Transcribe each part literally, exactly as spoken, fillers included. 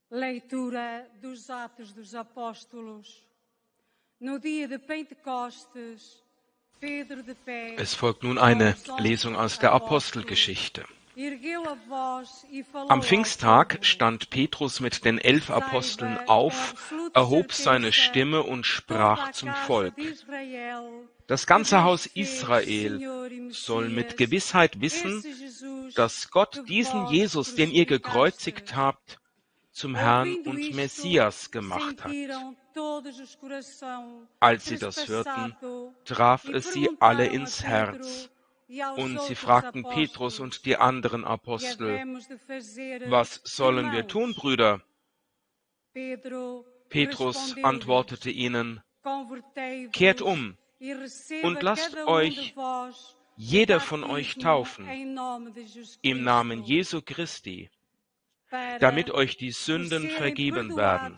Leitura dos Atos dos Apóstolos. No dia de Pentecostes, Pedro de pé. Es folgt nun eine Lesung aus der Apostelgeschichte. Am Pfingsttag stand Petrus mit den elf Aposteln auf, erhob seine Stimme und sprach zum Volk: Das ganze Haus Israel soll mit Gewissheit wissen, dass Gott diesen Jesus, den ihr gekreuzigt habt, zum Herrn und Messias gemacht hat. Als sie das hörten, traf es sie alle ins Herz. Und sie fragten Petrus und die anderen Apostel: Was sollen wir tun, Brüder? Petrus antwortete ihnen: Kehrt um und lasst euch jeder von euch taufen im Namen Jesu Christi, damit euch die Sünden vergeben werden.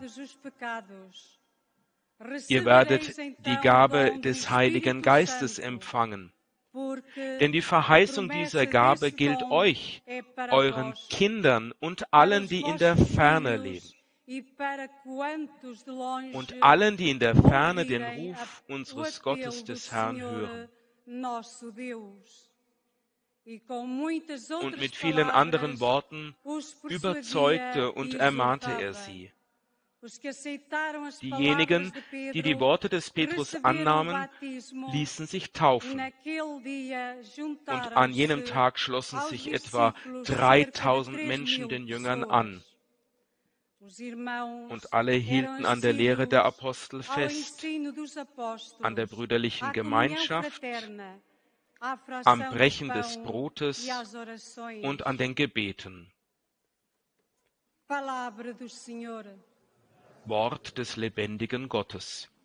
Ihr werdet die Gabe des Heiligen Geistes empfangen. Denn die Verheißung dieser Gabe gilt euch, euren Kindern und allen, die in der Ferne leben. Und allen, die in der Ferne den Ruf unseres Gottes des Herrn hören. Und mit vielen anderen Worten überzeugte und ermahnte er sie. Diejenigen, die die Worte des Petrus annahmen, ließen sich taufen. Und an jenem Tag schlossen sich etwa dreitausend Menschen den Jüngern an. Und alle hielten an der Lehre der Apostel fest, an der brüderlichen Gemeinschaft, am Brechen des Brotes und an den Gebeten. Wort des lebendigen Gottes.